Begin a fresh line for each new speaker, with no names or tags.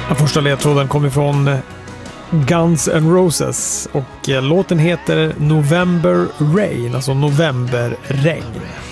Första ledtråden kommer från Guns N' Roses och låten heter November Rain, alltså novemberregn.